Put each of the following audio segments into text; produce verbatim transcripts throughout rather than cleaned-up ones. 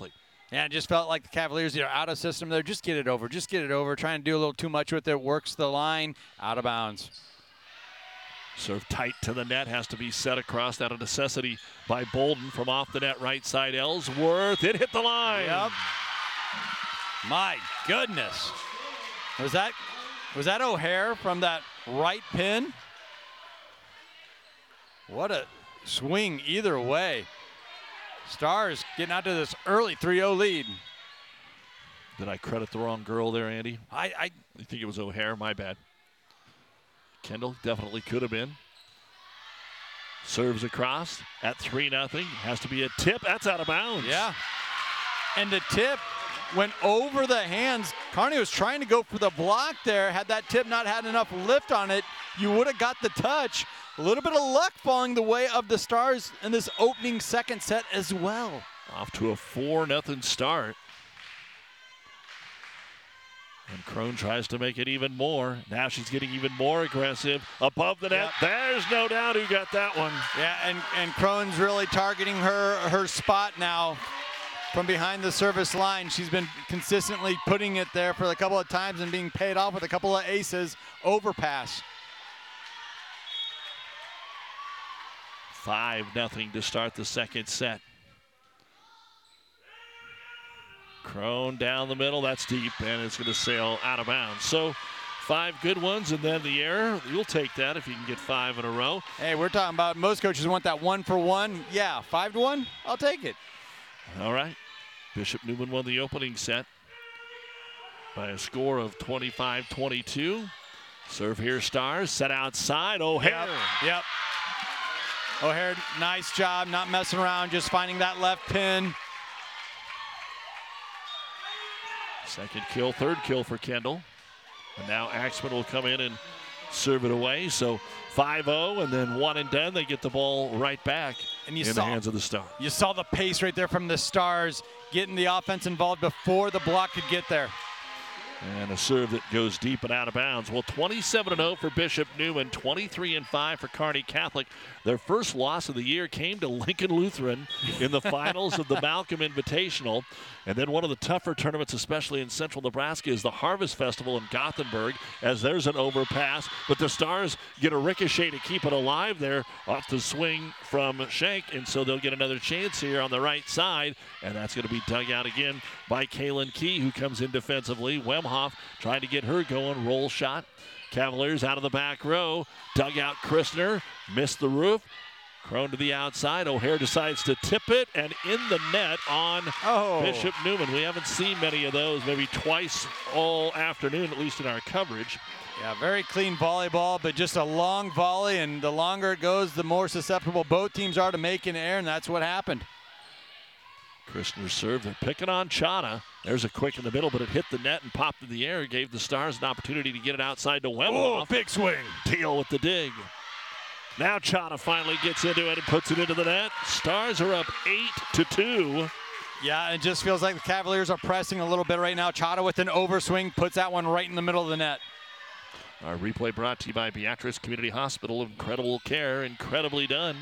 Catholic. Yeah, it just felt like the Cavaliers are out of system there. Just get it over. Just get it over. Trying to do a little too much with it. Works the line. Out of bounds. Serve tight to the net. Has to be set across out of necessity by Bolden from off the net right side. Ellsworth. It hit the line. Yep. My goodness. Was that, was that O'Hare from that right pin? What a swing either way. Stars getting out to this early three oh lead. Did I credit the wrong girl there, Andy? I, I, I think it was O'Hare. My bad. Kendall definitely could have been. Serves across at three nothing. Has to be a tip. That's out of bounds. Yeah. And the tip went over the hands. Kearney was trying to go for the block there. Had that tip not had enough lift on it, you would have got the touch. A little bit of luck falling the way of the Stars in this opening second set as well. Off to a four nothing start. And Crone tries to make it even more. Now she's getting even more aggressive. Above the net, yep. There's no doubt who got that one. Yeah, and, and Crone's really targeting her, her spot now from behind the service line. She's been consistently putting it there for a couple of times and being paid off with a couple of aces. Overpass. five nothing to start the second set. Crone down the middle, that's deep, and it's going to sail out of bounds. So five good ones, and then the error. You'll take that if you can get five in a row. Hey, we're talking about most coaches want that one for one. Yeah, five to one, I'll take it. All right. Bishop Neumann won the opening set by a score of twenty-five twenty-two. Serve here, Stars. Set outside, O'Hare. Yep. yep. O'Hare, nice job, not messing around, just finding that left pin. Second kill, third kill for Kendall. And now Axman will come in and serve it away. So five oh, and then one and done. They get the ball right back and you in saw, the hands of the Stars. You saw the pace right there from the Stars, getting the offense involved before the block could get there. And a serve that goes deep and out of bounds. Well, twenty-seven and oh for Bishop Neumann, twenty-three and five for Kearney Catholic. Their first loss of the year came to Lincoln Lutheran in the finals of the Malcolm Invitational. And then one of the tougher tournaments, especially in central Nebraska, is the Harvest Festival in Gothenburg, as there's an overpass. But the Stars get a ricochet to keep it alive there off the swing from Schenk. And so they'll get another chance here on the right side. And that's going to be dug out again by Kaylin Key, who comes in defensively. Wemhoff trying to get her going. Roll shot. Cavaliers out of the back row. Dug out Christner. Missed the roof. Crone to the outside. O'Hare decides to tip it, and in the net on oh. Bishop Neumann. We haven't seen many of those, maybe twice all afternoon, at least in our coverage. Yeah, very clean volleyball, but just a long volley, and the longer it goes, the more susceptible both teams are to making air, and that's what happened. Christner's serve. They're picking on Chana. There's a quick in the middle, but it hit the net and popped in the air. Gave the Stars an opportunity to get it outside to Wemhoff. Oh, big swing. Teal with the dig. Now Chana finally gets into it and puts it into the net. Stars are up eight to two. Yeah, it just feels like the Cavaliers are pressing a little bit right now. Chana with an overswing puts that one right in the middle of the net. Our replay brought to you by Beatrice Community Hospital. Incredible care, incredibly done.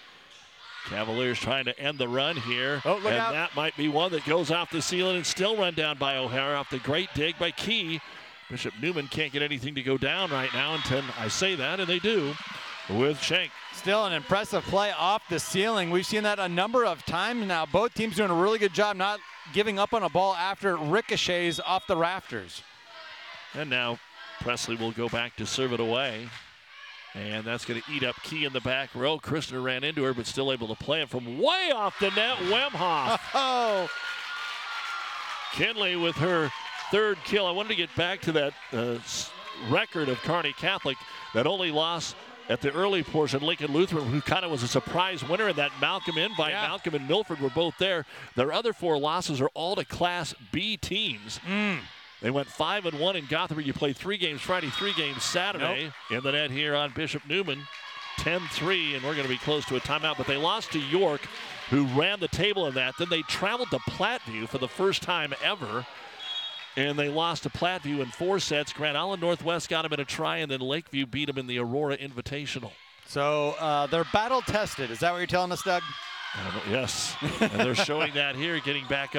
Cavaliers trying to end the run here. Oh, look and out. That might be one that goes off the ceiling and still run down by O'Hara off the great dig by Key. Bishop Neumann can't get anything to go down right now until I say that, and they do with Schenk. Still an impressive play off the ceiling. We've seen that a number of times now. Both teams doing a really good job not giving up on a ball after it ricochets off the rafters. And now Presley will go back to serve it away. And that's going to eat up Key in the back row. Christner ran into her, but still able to play it from way off the net. Wemhoff. Oh. Kinley with her third kill. I wanted to get back to that uh, record of Kearney Catholic that only lost at the early portion. Lincoln Lutheran, who kind of was a surprise winner in that Malcolm invite. Yeah. Malcolm and Milford were both there. Their other four losses are all to Class B teams. Mm. They went five and one in Gothenburg. You played three games Friday, three games Saturday. Nope. In the net here on Bishop Neumann, ten three, and we're going to be close to a timeout. But they lost to York, who ran the table in that. Then they traveled to Platteview for the first time ever, and they lost to Platteview in four sets. Grand Island Northwest got them in a try, and then Lakeview beat them in the Aurora Invitational. So uh, they're battle tested. Is that what you're telling us, Doug? Uh, yes, and they're showing that here, getting back up.